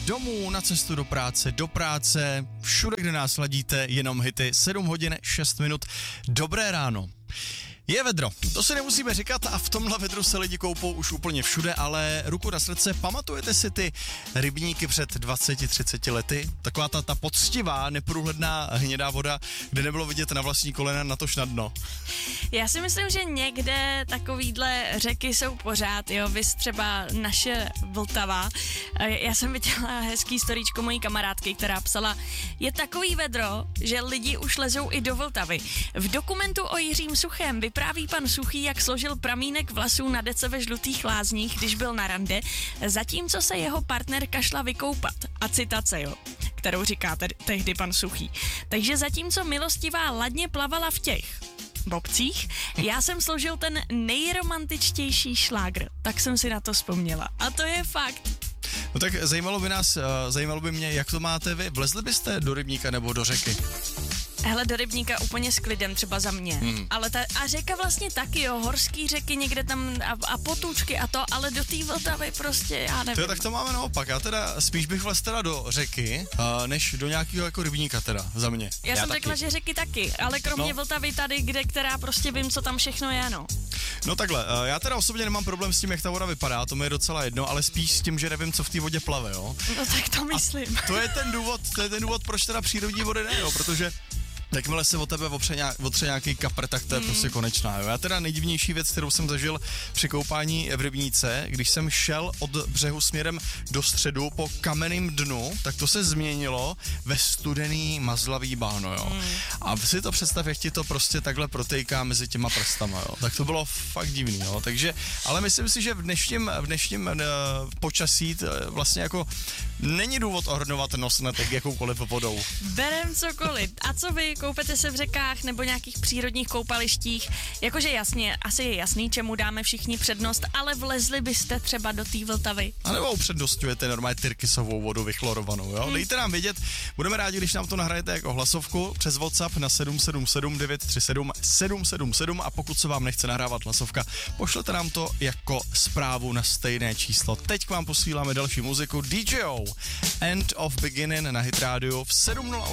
domů, na cestu do práce, všude, kde nás ladíte, jenom hity, 7 hodin, 6 minut, dobré ráno. Je vedro, to si nemusíme říkat a v tomhle vedru se lidi koupou už úplně všude, ale ruku na srdce, pamatujete si ty rybníky před 20-30 lety? Taková ta poctivá, neprůhledná hnědá voda, kde nebylo vidět na vlastní kolena, natož na dno. Já si myslím, že někde takovýhle řeky jsou pořád, jo, vys třeba naše Vltava. Já jsem viděla hezký storíčko mojí kamarádky, která psala, je takový vedro, že lidi už lezou i do Vltavy. V dokumentu o Jiřím Suchém vypráví pan Suchý, jak složil pramínek vlasů na dece ve Žlutých lázních, když byl na rande, zatímco se jeho partnerka šla vykoupat. A citace, jo, kterou říká tehdy pan Suchý. Takže zatímco milostivá ladně plavala v těch bobcích, já jsem složil ten nejromantičtější šlágr, tak jsem si na to vzpomněla. A to je fakt. No tak zajímalo by mě, jak to máte vy. Vlezli byste do rybníka nebo do řeky? Hele, do rybníka úplně s klidem, třeba za mě. Ale a řeka vlastně taky, jo, horský řeky někde tam a potůčky a to, ale do té Vltavy prostě, já nevím. Tak to máme naopak, já teda spíš bych vlez teda do řeky, než do nějakého jako rybníka teda, za mě. Já jsem řekla, že řeky taky, ale kromě Vltavy tady, která prostě vím, co tam všechno je, no. No takhle, já teda osobně nemám problém s tím, jak ta voda vypadá, to mi je docela jedno, ale spíš s tím, že nevím, co v té vodě plave, jo. No tak to myslím. A to je ten důvod, proč teda přírodní vody ne, jo, protože jakmile se o tebe otře nějaký kapr, tak to je prostě konečná. Jo. Já teda nejdivnější věc, kterou jsem zažil při koupání v rybníce, když jsem šel od břehu směrem do středu po kamenném dnu, tak to se změnilo ve studený mazlavý bahno, jo. A si to představ, jak ti to prostě takhle protejká mezi těma prstama, jo. Tak to bylo fakt divný, jo. Takže, ale myslím si, že v dnešním počasí vlastně jako není důvod ohrnovat nos na tak jakoukoliv vodou. Berem cokoliv. A co vy? Koupete se v řekách nebo nějakých přírodních koupalištích? Jakože jasně, asi je jasný, čemu dáme všichni přednost, ale vlezli byste třeba do té Vltavy? A nebo upřednostňujete normálně tyrkysovou vodu vychlorovanou, jo? Dejte nám vědět, budeme rádi, když nám to nahrajete jako hlasovku přes WhatsApp na 777 937 777 a pokud se vám nechce nahrávat hlasovka, pošlete nám to jako zprávu na stejné číslo. Teď k vám posíláme další muziku DJO, End of Beginning na Hit Radio v 7:08.